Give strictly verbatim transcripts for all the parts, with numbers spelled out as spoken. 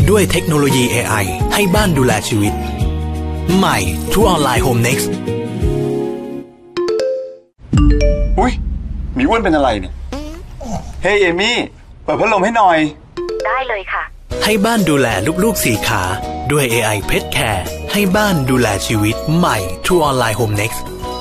ด้วยเทคโนโลยี เอ ไอ ให้บ้านดูแลชีวิตใหม่ True Online Home Next อุ้ยหมีอ้วนเป็นอะไรเนี่ยเฮ้ยเอมี่เปิดพัดลมให้หน่อยได้เลยค่ะให้บ้านดูแลลูกๆสี่ขาด้วย เอ ไอ Pet Care ให้บ้านดูแลชีวิตใหม่ True Online Home Next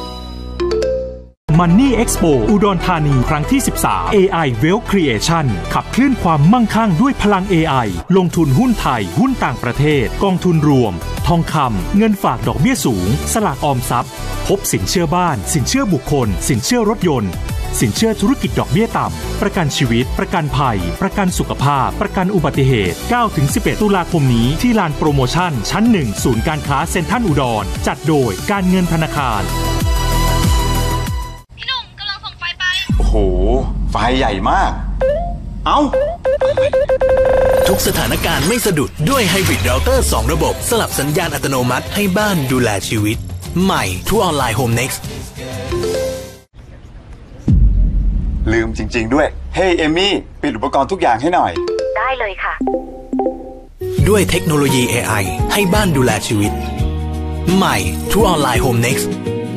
Money Expo อุดรธานีครั้งที่สิบสาม เอ ไอ Wealth Creation ขับเคลื่อนความมั่งคั่งด้วยพลัง เอ ไอ ลงทุนหุ้นไทยหุ้นต่างประเทศกองทุนรวมทองคำเงินฝากดอกเบี้ยสูงสลากออมทรัพย์พบสินเชื่อบ้านสินเชื่อบุคคลสินเชื่อรถยนต์สินเชื่อธุรกิจดอกเบี้ยต่ำประกันชีวิตประกันภัยประกันสุขภาพประกันอุบัติเหตุ เก้าถึงสิบเอ็ด ตุลาคมนี้ที่ลานโปรโมชั่นชั้นหนึ่งศูนย์การค้าเซ็นทรัลอุดรจัดโดยการเงินธนาคารโอ้โหไฟใหญ่มากเอ้าทุกสถานการณ์ไม่สะดุดด้วยไฮบริดเราเตอร์สองระบบสลับสัญญาณอัตโนมัติให้บ้านดูแลชีวิตใหม่ True Online Home Next ลืมจริงๆด้วยเฮ้ยเอมี่ปิดอุปกรณ์ทุกอย่างให้หน่อยได้เลยค่ะด้วยเทคโนโลยี เอ ไอ ให้บ้านดูแลชีวิตใหม่ True Online Home Next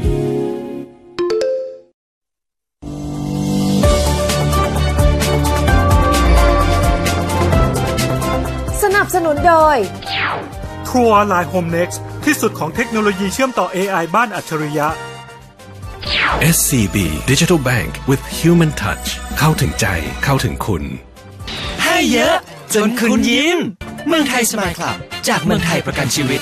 สนับสนุนโดย True Online Home Next ที่สุดของเทคโนโลยีเชื่อมต่อ เอ ไอ บ้านอัจฉริยะเอส ซี บี Digital Bank with Human Touch เข้าถึงใจเข้าถึงคุณให้เยอะจนคุณยิ้มเมืองไทยสมายคลับจากเมืองไทยประกันชีวิต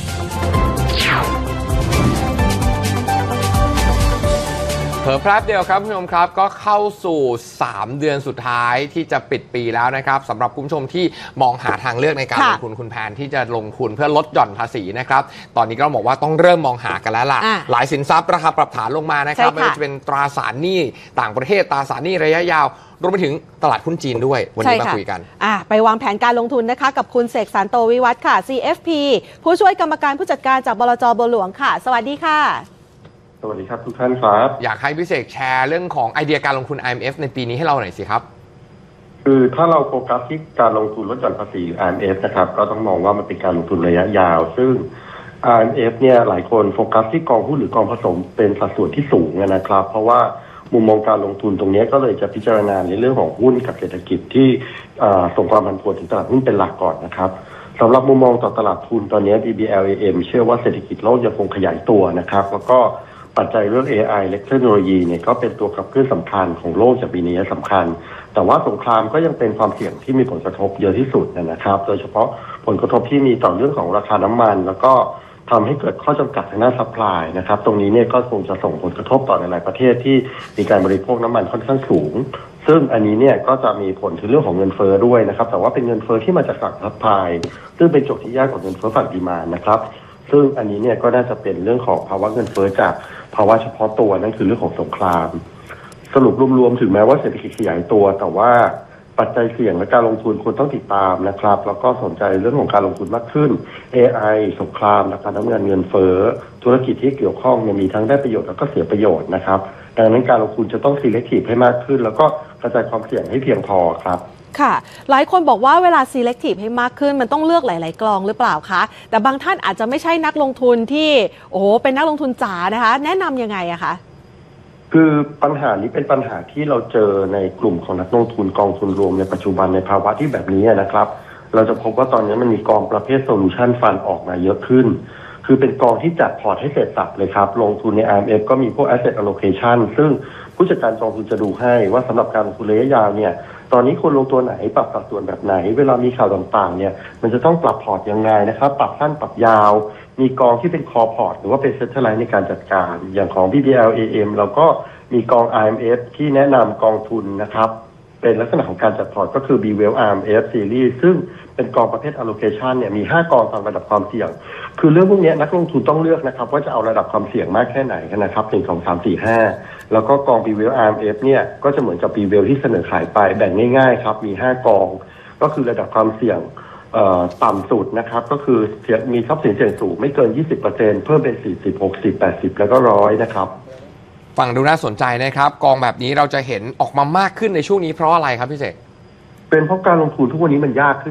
เผลอแป๊บเดียวครับคุณผู้ชมครับก็เข้าสู่สามเดือนสุดท้ายที่จะปิดปีแล้วนะครับสำหรับคุณผู้ชมที่มองหาทางเลือกในการลงทุนคุณแพนที่จะลงทุนเพื่อลดหย่อนภาษีนะครับตอนนี้ก็บอกว่าต้องเริ่มมองหากันแล้วล่ะหลายสินทรัพย์ราคาปรับฐานลงมานะครับไม่ว่าจะเป็นตราสารหนี้ต่างประเทศตราสารหนี้ระยะยาวรวมไปถึงตลาดหุ้นจีนด้วยวันนี้มาคุยกันไปวางแผนการลงทุนนะคะกับคุณเสกสรรโตวิวัฒน์ค่ะ ซี เอฟ พี ผู้ช่วยกรรมการผู้จัดการจากบลจ.บัวหลวงค่ะสวัสดีค่ะสวัสดีครับทุกท่านครับอยากให้พี่เสกแชร์เรื่องของไอเดียการลงทุน ไอ เอ็ม เอฟ ในปีนี้ให้เราหน่อยสิครับคือถ้าเราโฟกัสที่การลงทุนลดหย่อนภาษี ไอ เอ็ม เอฟ นะครับก็ต้องมองว่ามันเป็นการลงทุนระยะยาวซึ่ง ไอ เอ็ม เอฟ เนี่ยหลายคนโฟกัสที่กองหุ้นหรือกองผสมเป็นสัดส่วนที่สูงนะครับเพราะว่ามุมมองการลงทุนตรงนี้ก็เลยจะพิจารณาในเรื่องของหุ้นกับเศรษฐกิจที่ส่งความผันผวนถึงตลาดหุ้นเป็นหลักก่อนนะครับสำหรับมุมมองต่อตลาดทุนตอนนี้ บี บี แอล เอ เอ็ม เชื่อว่าเศรษฐกิจโลกยังคงขยายตัวนะครับแล้วก็ปัจจัยเรื่อง เอ ไอ และเทคโนโลยีเนี่ยก็เป็นตัวขับเคลื่อนสำคัญของโลกจากปีนี้สำคัญแต่ว่าสงครามก็ยังเป็นความเสี่ยงที่มีผลกระทบเยอะที่สุดนะครับโดยเฉพาะผลกระทบที่มีต่อเรื่องของราคาน้ำมันแล้วก็ทำให้เกิดข้อจำกัดทางด้านซัพพลายนะครับตรงนี้เนี่ยก็คงจะส่งผลกระทบต่อหลายประเทศที่มีการบริโภคน้ำมันค่อนข้างสูงซึ่งอันนี้เนี่ยก็จะมีผลถึงเรื่องของเงินเฟ้อด้วยนะครับแต่ว่าเป็นเงินเฟ้อที่มาจากฝั่งซัพพลายซึ่งเป็นโจทย์ที่ยากกว่าเงินเฟ้อฝั่งดีมานด์นะครับซึ่งอันนี้เนี่ยก็น่าจะเป็นเรื่องของภาวะเงินเฟ้อจากภาวะเฉพาะตัวนั่นคือเรื่องของสงครามสรุปรวมๆถึงแม้ว่าเศรษฐกิจขยายตัวแต่ว่าปัจจัยเสี่ยงและการลงทุนควรต้องติดตามนะครับแล้วก็สนใจเรื่องของการลงทุนมากขึ้น เอ ไอ สงครามและการทำงานเงินเฟ้อธุรกิจที่เกี่ยวข้องมีทั้งได้ประโยชน์แล้วก็เสียประโยชน์นะครับดังนั้นการลงทุนจะต้อง selective ให้มากขึ้นแล้วก็กระจายความเสี่ยงให้เพียงพอครับค่ะหลายคนบอกว่าเวลา selective ให้มากขึ้นมันต้องเลือกหลายๆกองหรือเปล่าคะแต่บางท่านอาจจะไม่ใช่นักลงทุนที่โอ้โหเป็นนักลงทุนจ๋านะคะแนะนำยังไงอะคะคือปัญหานี้เป็นปัญหาที่เราเจอในกลุ่มของนักลงทุนกองทุนรวมในปัจจุบันในภาวะที่แบบนี้นะครับเราจะพบว่าตอนนี้มันมีกองประเภท solution fund ออกมาเยอะขึ้นคือเป็นกองที่จัดพอร์ตให้เสร็จสับเลยครับลงทุนใน ไอ เอ็ม เอฟ ก็มีพวก asset allocation ซึ่งผู้จัดการกองทุนจะดูให้ว่าสำหรับการลงทุนระยะยาวเนี่ยตอนนี้ควรลงตัวไหนปรับสัดส่วนแบบไหนเวลามีข่าวต่างๆเนี่ยมันจะต้องปรับพอร์ตยังไงนะครับปรับสั้นปรับยาวมีกองที่เป็นคอพอร์ตหรือว่าเป็นเซ็นทรัลไลซ์ในการจัดการอย่างของ บี บี แอล เอ เอ็ม เราก็มีกอง ไอ เอ็ม เอฟ ที่แนะนำกองทุนนะครับเป็นลักษณะของการจัดพอร์ตก็คือ B Wealth อาร์ เอ็ม เอฟ Series ซึ่งเป็นกองประเภท allocation เนี่ยมีห้ากองตามระดับความเสี่ยงคือเรื่องพวกนี้นักลงทุนต้องเลือกนะครับว่าจะเอาระดับความเสี่ยงมากแค่ไหนนะครับหนึ่ง สอง สาม สี่ ห้าแล้วก็กอง B Wealth อาร์ เอ็ม เอฟ เนี่ยก็จะเหมือนกับ B Wealth ที่เสนอขายไปแบ่งง่ายๆครับมีห้ากองก็คือระดับความเสี่ยงต่ำสุดนะครับก็คือมีทรัพย์สินเสี่ยงสูงไม่เกิน ยี่สิบเปอร์เซ็นต์ เพิ่มเป็นสี่สิบ หกสิบ แปดสิบแล้วก็หนึ่งร้อยนะครับฟังดูน่าสนใจนะครับกองแบบนี้เราจะเห็นออกมามากขึ้นในช่วงนี้เพราะอะไรครับพี่เสกเป็นเพราะการลงทุนทุกวันนี้มันยากขึ้น